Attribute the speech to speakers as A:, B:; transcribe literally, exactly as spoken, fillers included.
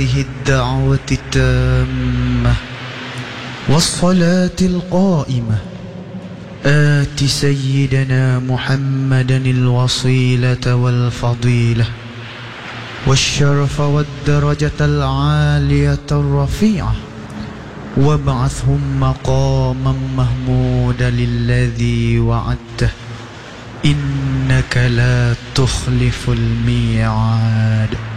A: الدعوة التامة والصلاة القائمة آت سيدنا محمدا الوصيلة والفضيلة والشرف والدرجة العالية الرفيعة وابعثهم مقاما محمودا الذي وعدته إنك لا تخلف الميعاد.